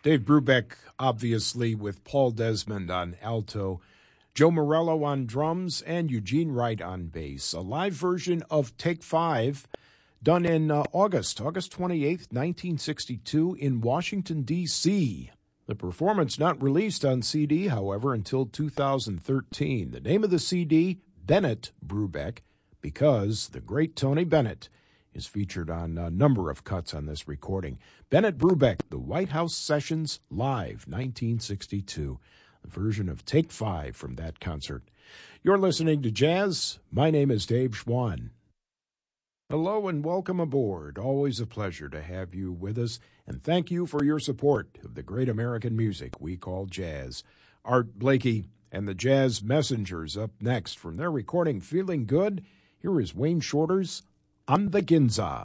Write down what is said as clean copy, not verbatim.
Dave Brubeck, obviously, with Paul Desmond on alto, Joe Morello on drums, and Eugene Wright on bass. A live version of Take Five done in August 28th, 1962 in Washington, D.C. The performance not released on CD, however, until 2013. The name of the CD, Bennett Brubeck, because the great Tony Bennett is featured on a number of cuts on this recording. Bennett Brubeck, The White House Sessions Live, 1962. A version of Take Five from that concert. You're listening to Jazz. My name is Dave Schwann. Hello and welcome aboard. Always a pleasure to have you with us, and thank you for your support of the great American music we call jazz. Art Blakey and the Jazz Messengers up next from their recording Feeling Good. Here is Wayne Shorter's On the Ginza.